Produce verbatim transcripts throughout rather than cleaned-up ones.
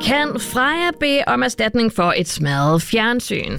Kan Freja bede om erstatning for et smadret fjernsyn?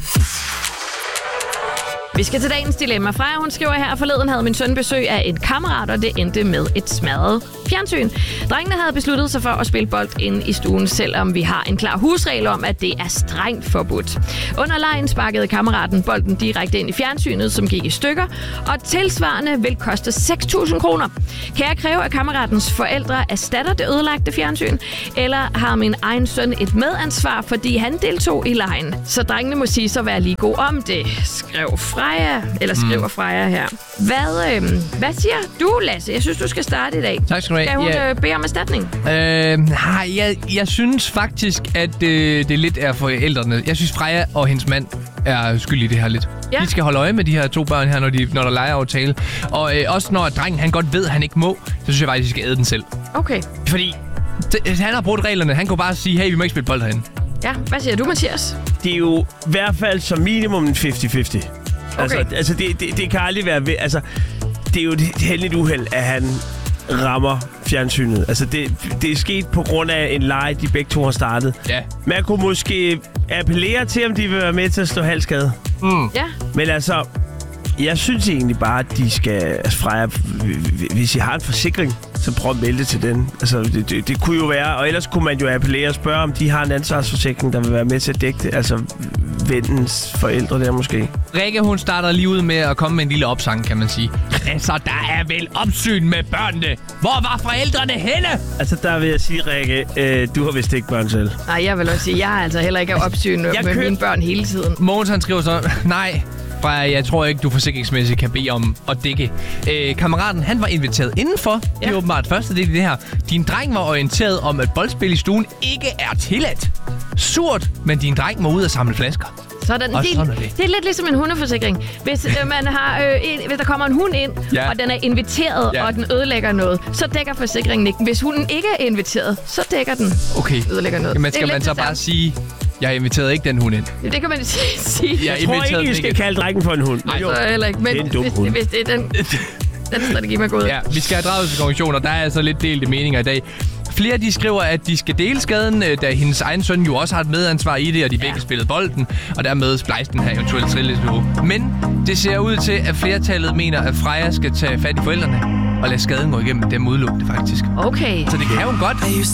Vi skal til dagens dilemma. Freja, hun skriver her, forleden havde min søn besøg af en kammerat, og det endte med et smadret fjernsyn. Drengene havde besluttet sig for at spille bold inde i stuen, selvom vi har en klar husregel om, at det er strengt forbudt. Under legen sparkede kammeraten bolden direkte ind i fjernsynet, som gik i stykker, og tilsvarende vil koste seks tusind kroner. Kan jeg kræve, at kammeratens forældre erstatter det ødelagte fjernsyn, eller har min egen søn et medansvar, fordi han deltog i legen? Så drengene må sige så være lige god om det, skrev Freja, eller skriver mm. Freja her. Hvad, øh, hvad siger du, Lasse? Jeg synes, du skal starte i dag. Tak skal du have. Kan hun ja. øh, bede om erstatning? Øh, nej, jeg, jeg synes faktisk, at øh, det lidt er forældrene. Jeg synes, Freja og hendes mand er skyld i det her lidt. Ja. De skal holde øje med de her to børn her, når, de, når der leger aftale. Og øh, også når drengen han godt ved, at han ikke må, så synes jeg faktisk, de skal æde den selv. Okay. Fordi t- han har brugt reglerne. Han kunne bare sige, hey, vi må ikke spille bold herinde. Ja, hvad siger du, Mathias? Det er jo i hvert fald som minimum en halvtreds halvtreds. Okay. Altså, altså det, det, det kan aldrig være ved. Altså, det er jo et heldigt uheld, at han rammer fjernsynet. Altså, det, det er sket på grund af en leg, de begge to har startet. Ja. Man kunne måske appellere til, om de vil være med til at slå halvskade. Mm. Ja. Men altså, jeg synes egentlig bare, at de skal... Altså, Freja, hvis I har en forsikring, så prøv at melde til den. Altså, det, det, det kunne jo være... Og ellers kunne man jo appellere og spørge, om de har en ansvarsforsikring, der vil være med til at dække det. Altså, vennens forældre der måske. Rikke, hun starter lige ud med at komme med en lille opsang, kan man sige. Altså, der er vel opsyn med børnene. Hvor var forældrene henne? Altså, der vil jeg sige, Rikke, øh, du har vist ikke børn selv. Nej, jeg vil også sige, jeg har altså heller ikke opsyn med køb... mine børn hele tiden. Mogens, han skriver så, nej, Freja, jeg tror ikke, du forsikringsmæssigt kan bede om at dække. Øh, kammeraten, han var inviteret indenfor. Ja. Det er åbenbart første del i det her. Din dreng var orienteret om, at boldspil i stuen ikke er tilladt. Surt, men din dreng må ud og samle flasker. Sådan. Det, sådan er det. det er lidt ligesom en hundeforsikring. Hvis, øh, man har, øh, en, hvis der kommer en hund ind, ja. og den er inviteret, ja. og den ødelægger noget, så dækker forsikringen ikke. Hvis hunden ikke er inviteret, så dækker den okay. ødelægger noget. Jamen skal man så bare sige... Jeg inviterede ikke den hund ind. Ja, det kan man sige. Jeg, jeg tror ikke, I skal kalde drengen for en hund. Nej, så heller ikke. Men det er en dum hvis, hund. Hvis det er den, den strategi, man går ud. Ja, vi skal have draget til konklusioner. Der er altså lidt delte meninger i dag. Flere de skriver, at de skal dele skaden, da hendes egen søn jo også har et medansvar i det, og de begge ja. spillede bolden, og dermed splejste den her eventuelle trillesniveau. Men det ser ud til, at flertallet mener, at Freja skal tage fat i forældrene og lade skaden gå igennem dem udelukkende faktisk. Okay. Så det kan jo godt